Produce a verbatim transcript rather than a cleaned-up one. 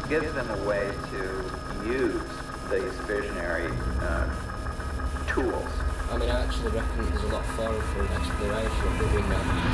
gives them a way to use these visionary uh, tools. I mean, I actually reckon there's a lot of forum for exploration within that.